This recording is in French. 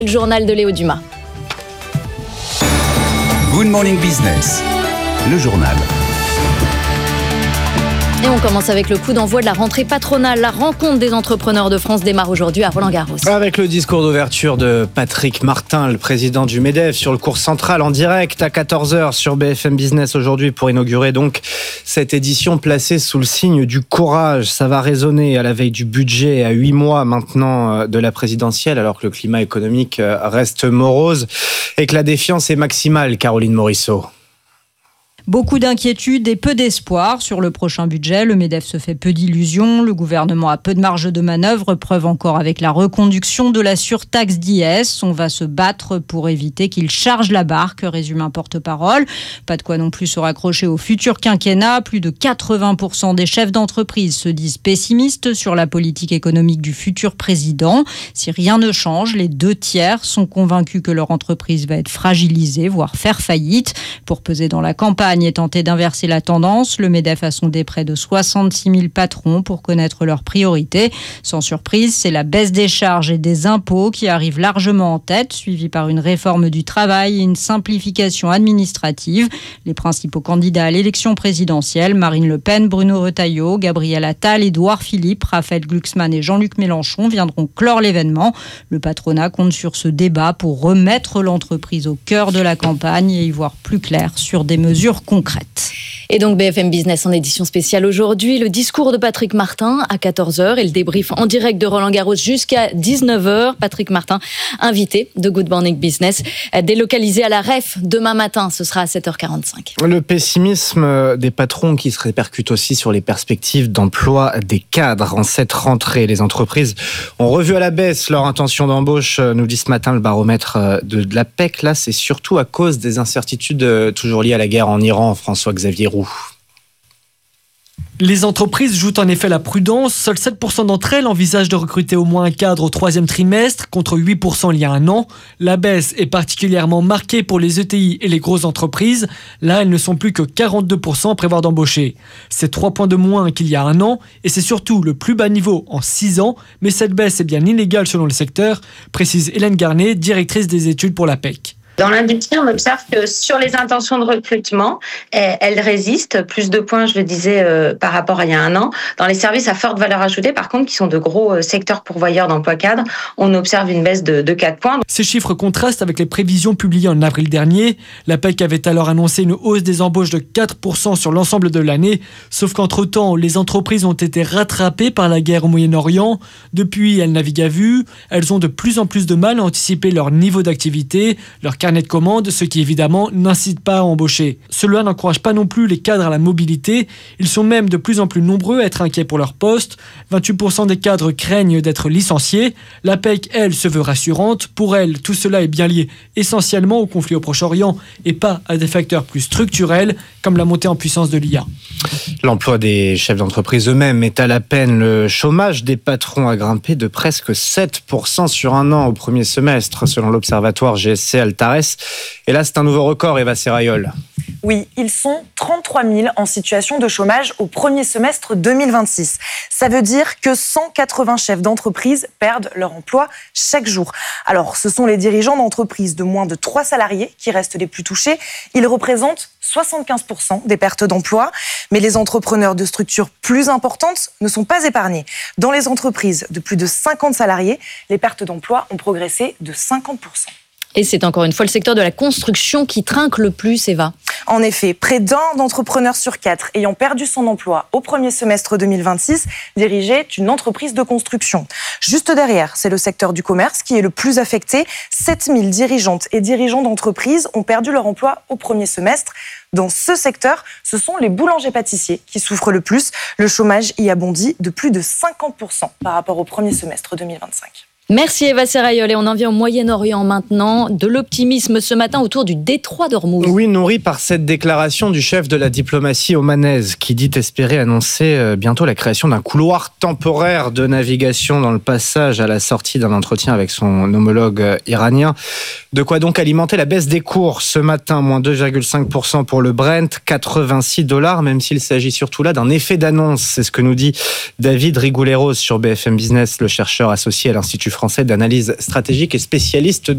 Le journal de Léo Dumas. Good Morning Business, le journal. Et on commence avec le coup d'envoi de la rentrée patronale. La rencontre des entrepreneurs de France démarre aujourd'hui à Roland-Garros. Avec le discours d'ouverture de Patrick Martin, le président du MEDEF, sur le cours central en direct à 14h sur BFM Business aujourd'hui pour inaugurer donc cette édition placée sous le signe du courage. Ça va résonner à la veille du budget, à 8 mois maintenant de la présidentielle, alors que le climat économique reste morose et que la défiance est maximale, Caroline Morisseau. Beaucoup d'inquiétudes et peu d'espoir sur le prochain budget. Le MEDEF se fait peu d'illusions. Le gouvernement a peu de marge de manœuvre, preuve encore avec la reconduction de la surtaxe d'IS. On va se battre pour éviter qu'il charge la barque, résume un porte-parole. Pas de quoi non plus se raccrocher au futur quinquennat. Plus de 80% des chefs d'entreprise se disent pessimistes sur la politique économique du futur président. Si rien ne change, les 2/3 sont convaincus que leur entreprise va être fragilisée, voire faire faillite. Pour peser dans la campagne et tenter d'inverser la tendance, le MEDEF a sondé près de 66 000 patrons pour connaître leurs priorités. Sans surprise, c'est la baisse des charges et des impôts qui arrive largement en tête, suivie par une réforme du travail et une simplification administrative. Les principaux candidats à l'élection présidentielle, Marine Le Pen, Bruno Retailleau, Gabriel Attal, Édouard Philippe, Raphaël Glucksmann et Jean-Luc Mélenchon viendront clore l'événement. Le patronat compte sur ce débat pour remettre l'entreprise au cœur de la campagne et y voir plus clair sur des mesures concrètes. Et donc BFM Business en édition spéciale aujourd'hui, le discours de Patrick Martin à 14h et le débrief en direct de Roland-Garros jusqu'à 19h. Patrick Martin, invité de Good Morning Business, délocalisé à la REF demain matin, ce sera à 7h45. Le pessimisme des patrons qui se répercute aussi sur les perspectives d'emploi des cadres. En cette rentrée, les entreprises ont revu à la baisse leur intention d'embauche, nous dit ce matin le baromètre de l'APEC. Là, c'est surtout à cause des incertitudes toujours liées à la guerre en Iran, François-Xavier Roux. Les entreprises jouent en effet la prudence. Seuls 7% d'entre elles envisagent de recruter au moins un cadre au 3e trimestre, contre 8% il y a un an. La baisse est particulièrement marquée pour les ETI et les grosses entreprises. Là, elles ne sont plus que 42% à prévoir d'embaucher. C'est 3 points de moins qu'il y a un an et c'est surtout le plus bas niveau en 6 ans. Mais cette baisse est bien illégale selon le secteur, précise Hélène Garnet, directrice des études pour l'APEC. Dans l'industrie, on observe que sur les intentions de recrutement, elles résistent. Plus de points, je le disais, par rapport à il y a un an. Dans les services à forte valeur ajoutée, par contre, qui sont de gros secteurs pourvoyeurs d'emplois cadres, on observe une baisse de 4 points. Ces chiffres contrastent avec les prévisions publiées en avril dernier. L'APEC avait alors annoncé une hausse des embauches de 4% sur l'ensemble de l'année. Sauf qu'entre-temps, les entreprises ont été rattrapées par la guerre au Moyen-Orient. Depuis, elles naviguent à vue. Elles ont de plus en plus de mal à anticiper leur niveau d'activité, leur carnet de commandes, ce qui évidemment n'incite pas à embaucher. Cela n'encourage pas non plus les cadres à la mobilité. Ils sont même de plus en plus nombreux à être inquiets pour leur poste. 28% des cadres craignent d'être licenciés. L'APEC, elle, se veut rassurante. Pour elle, tout cela est bien lié essentiellement au conflit au Proche-Orient et pas à des facteurs plus structurels comme la montée en puissance de l'IA. L'emploi des chefs d'entreprise eux-mêmes est à la peine. Le chômage des patrons a grimpé de presque 7% sur un an au premier semestre, selon l'observatoire GSC Altares. Et là, c'est un nouveau record, Eva Serrayol. Oui, ils sont 33 000 en situation de chômage au premier semestre 2026. Ça veut dire que 180 chefs d'entreprise perdent leur emploi chaque jour. Alors, ce sont les dirigeants d'entreprises de moins de 3 salariés qui restent les plus touchés. Ils représentent 75% des pertes d'emploi. Mais les entrepreneurs de structures plus importantes ne sont pas épargnés. Dans les entreprises de plus de 50 salariés, les pertes d'emploi ont progressé de 50%. Et c'est encore une fois le secteur de la construction qui trinque le plus, Eva. En effet, près d'un d'entrepreneurs sur 4 ayant perdu son emploi au premier semestre 2026 dirigeait une entreprise de construction. Juste derrière, c'est le secteur du commerce qui est le plus affecté. 7000 dirigeantes et dirigeants d'entreprises ont perdu leur emploi au premier semestre. Dans ce secteur, ce sont les boulangers-pâtissiers qui souffrent le plus. Le chômage y a bondi de plus de 50% par rapport au premier semestre 2025. Merci Eva Serrayol. Et on en vient au Moyen-Orient maintenant. De l'optimisme ce matin autour du détroit d'Ormuz. Oui, nourri par cette déclaration du chef de la diplomatie omanaise qui dit espérer annoncer bientôt la création d'un couloir temporaire de navigation dans le passage à la sortie d'un entretien avec son homologue iranien. De quoi donc alimenter la baisse des cours ce matin, moins 2,5% pour le Brent, $86, même s'il s'agit surtout là d'un effet d'annonce. C'est ce que nous dit David Rigouleros sur BFM Business, le chercheur associé à l'Institut français d'analyse stratégique et spécialiste